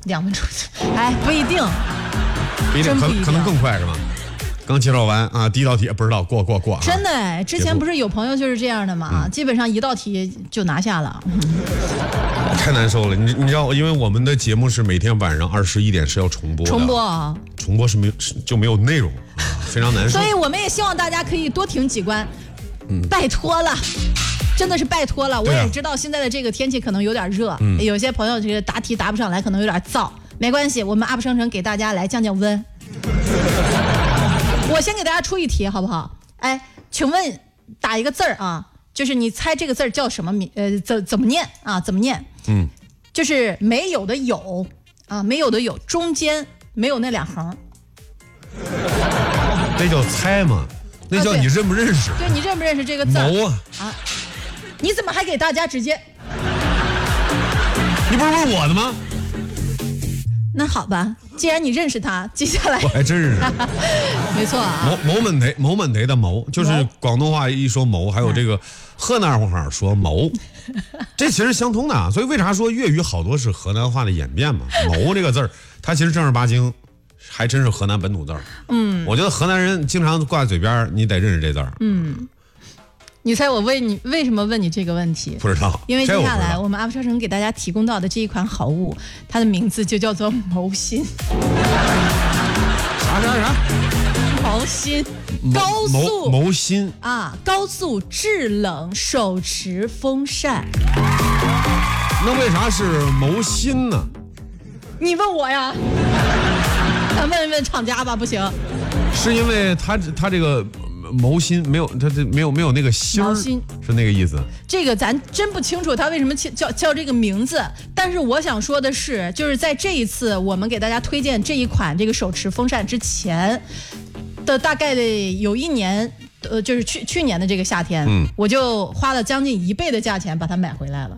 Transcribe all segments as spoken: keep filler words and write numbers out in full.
两分钟，哎，不一定， 不一定，可可能更快是吧？刚介绍完啊，第一道题不知道过过过、啊， 真的哎，之前不是有朋友就是这样的嘛，嗯、基本上一道题就拿下了。 太难受了，你你知道，因为我们的节目是每天晚上二十一点是要重播的， 重播啊， 重播是没有就没有内容啊，非常难受。 所以我们也希望大家可以多听几关，嗯，拜托了。真的是拜托了，我也知道现在的这个天气可能有点热，嗯、有些朋友这个答题答不上来，可能有点燥，没关系，我们 U P 商城给大家来降降温。我先给大家出一题好不好？哎，请问打一个字儿啊，就是你猜这个字儿叫什么名？呃，怎怎么念啊？怎么念？嗯，就是没有的有啊，没有的有，中间没有那两横。 那叫猜吗？那叫你认不认识？ 啊、对, 对你认不认识这个字？ 谋啊！ 啊，你怎么还给大家直接？ 你不是问我的吗？ 那好吧，既然你认识他，接下来我还真认识。 没错啊， 谋谋门台谋门台的谋，就是广东话一说谋，还有这个河南话说谋，这其实相通的啊。所以为啥说粤语好多是河南话的演变嘛？谋这个字儿，它其实正儿八经还真是河南本土字儿。嗯，我觉得河南人经常挂在嘴边，你得认识这字儿。 嗯。你猜我问你为什么问你这个问题？ 不知道， 因为接下来我们 U P 商城给大家提供到的这一款好物，它的名字就叫做毛芯。 啥啥啥？ 毛芯，高速毛芯啊，高速制冷手持风扇。 那为啥是毛芯呢？ 你问我呀？咱问问厂家吧，不行。 是因为它它这个。毛芯没有，它这没有没有那个芯儿，是那个意思。 这个咱真不清楚它为什么叫叫这个名字，但是我想说的是，就是在这一次我们给大家推荐这一款这个手持风扇之前的大概的有一年，呃，就是去去年的这个夏天，嗯，我就花了将近一倍的价钱把它买回来了。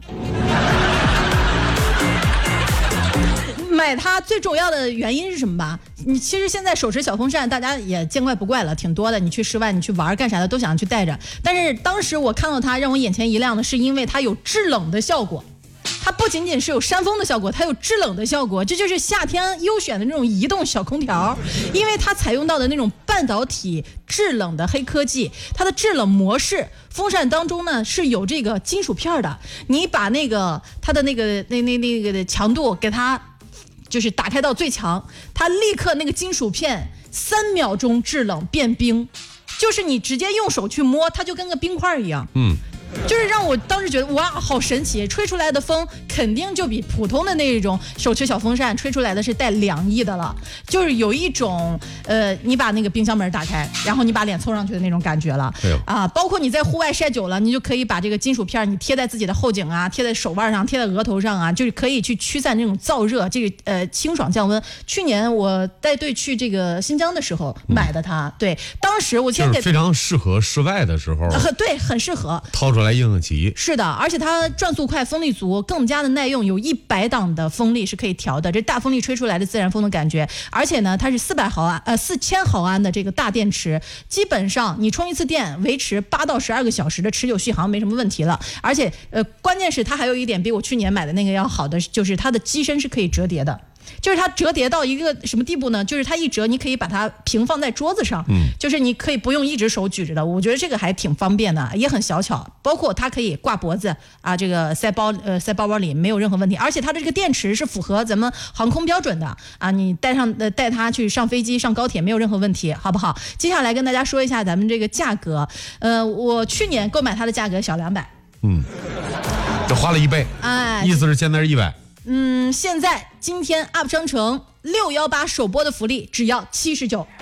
买它最重要的原因是什么吧？你其实现在手持小风扇大家也见怪不怪了，挺多的。你去室外你去玩干啥的都想去带着，但是当时我看到它让我眼前一亮的是因为它有制冷的效果。它不仅仅是有扇风的效果，它有制冷的效果，这就是夏天优选的那种移动小空调，因为它采用到的那种半导体制冷的黑科技，它的制冷模式风扇当中呢是有这个金属片的，你把那个它的那个那那那个的强度给它就是打开到最强，它立刻那个金属片三秒钟制冷变冰，就是你直接用手去摸，它就跟个冰块一样。嗯。就是让我当时觉得哇，好神奇！吹出来的风肯定就比普通的那种手持小风扇吹出来的是带凉意的了，就是有一种呃，你把那个冰箱门打开，然后你把脸凑上去的那种感觉了。哎、啊，包括你在户外晒久了，你就可以把这个金属片你贴在自己的后颈啊，贴在手腕上，贴在额头上啊，就是可以去驱散这种燥热，这个呃清爽降温。去年我带队去这个新疆的时候买的它，嗯、对，当时我先给就是非常适合室外的时候， 呃、对，很适合掏出来。来应应急是的，而且它转速快，风力足，更加的耐用，有一百档的风力是可以调的，这大风力吹出来的自然风的感觉。而且呢，它是四百毫安呃四千毫安的这个大电池，基本上你充一次电维持八到十二个小时的持久续航没什么问题了。而且呃，关键是它还有一点比我去年买的那个要好的，就是它的机身是可以折叠的。就是它折叠到一个什么地步呢？就是它一折，你可以把它平放在桌子上，嗯，就是你可以不用一只手举着的。我觉得这个还挺方便的，也很小巧。包括它可以挂脖子啊，这个塞包呃塞包包里没有任何问题。而且它的这个电池是符合咱们航空标准的啊，你带上呃带它去上飞机、上高铁没有任何问题，好不好？接下来跟大家说一下咱们这个价格，呃，我去年购买它的价格小两百，嗯， 这花了一倍，哎，意思是现在是一百。 嗯，现在今天 U P 商城六一八首播的福利只要七十九。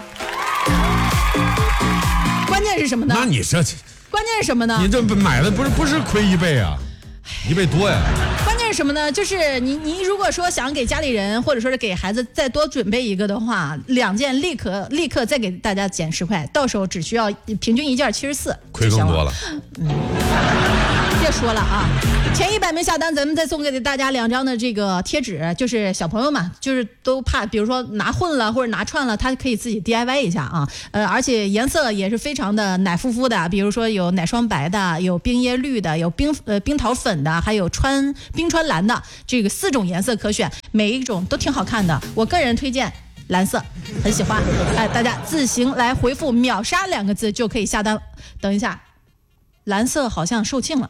关键是什么呢？ 那你这关键是什么呢？ 你这买的不是不是亏一倍啊，一倍多呀。 关键是什么呢？就是你你如果说想给家里人或者说是给孩子再多准备一个的话，两件立刻立刻再给大家减十块，到时候只需要平均一件七十四， 亏更多了。 嗯，别说了啊。 前一百名下单，咱们再送给大家两张的这个贴纸，就是小朋友嘛，就是都怕，比如说拿混了或者拿串了，他可以自己 D I Y 一下啊。呃，而且颜色也是非常的奶乎乎的，比如说有奶霜白的，有冰椰绿的，有冰呃冰桃粉的，还有川冰川蓝的，这个四种颜色可选，每一种都挺好看的。我个人推荐蓝色，很喜欢。哎，大家自行来回复秒杀两个字就可以下单。等一下，蓝色好像售罄了。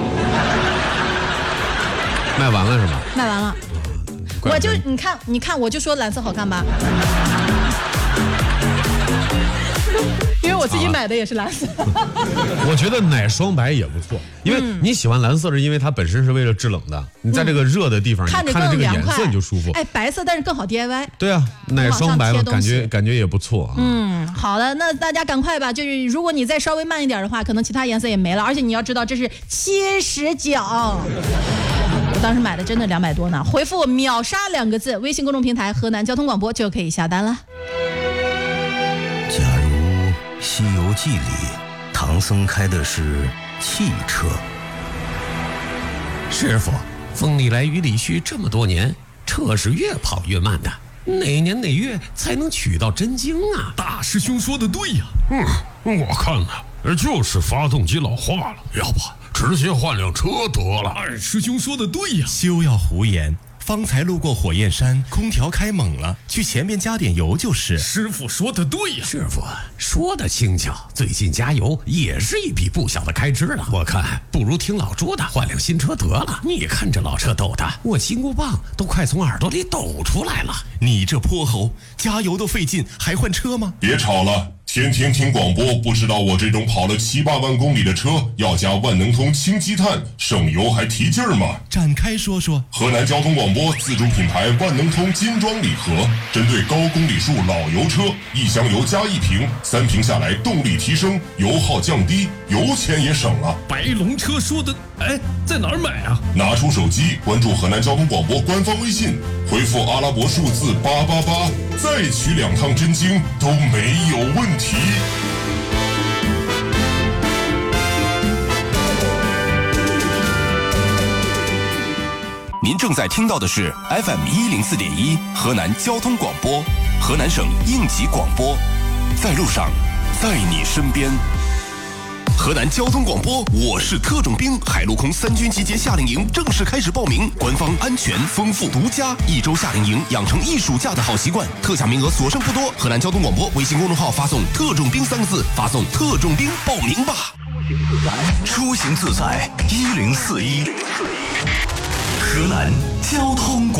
卖完了是吧？ 卖完了，我就你看，你看，我就说蓝色好看吧，因为我自己买的也是蓝色。 我觉得奶霜白也不错，因为你喜欢蓝色是因为它本身是为了制冷的，你在这个热的地方， 嗯、 你看着这个颜色你就舒服。 哎，白色但是更好 D I Y。 对啊，奶霜白嘛，感觉感觉也不错啊。 嗯，好的，那大家赶快吧，就是如果你再稍微慢一点的话，可能其他颜色也没了，而且你要知道这是七十九。我当时买的真的两百多呢，回复秒杀两个字，微信公众平台河南交通广播就可以下单了。 假如《西游记》里唐僧开的是汽车， 师傅，风里来雨里去这么多年，车是越跑越慢的，哪年哪月才能取到真经啊？ 大师兄说的对呀，嗯，我看呢，就是发动机老化了，要不直接换辆车得了。二师兄说的对呀， 休要胡言。方才路过火焰山，空调开猛了，去前面加点油就是。 师傅说的对呀， 师傅说的轻巧，最近加油也是一笔不小的开支了。我看不如听老朱的，换辆新车得了。你看这老车抖的，我金箍棒都快从耳朵里抖出来了。 你这泼猴，加油都费劲，还换车吗？ 别吵了。天天听广播，不知道我这种跑了七八万公里的车要加万能通氢积碳，省油还提劲儿吗？ 展开说说。 河南交通广播自主品牌万能通金装礼盒，针对高公里数老油车，一箱油加一瓶，三瓶下来动力提升，油耗降低，油钱也省了。 白龙车说的，哎，在哪儿买啊？ 拿出手机，关注河南交通广播官方微信，回复阿拉伯数字八八八，再取两趟真经都没有问题。 您正在听到的是 F M 一零四点一河南交通广播，河南省应急广播，在路上，在你身边。河南交通广播，我是特种兵，海陆空三军集结夏令营正式开始报名，官方安全、丰富、独家，一周夏令营，养成一暑假的好习惯，特价名额所剩不多。河南交通广播微信公众号发送“特种兵”三个字，发送“特种兵”报名吧。 出行自在一零四一，河南交通广播。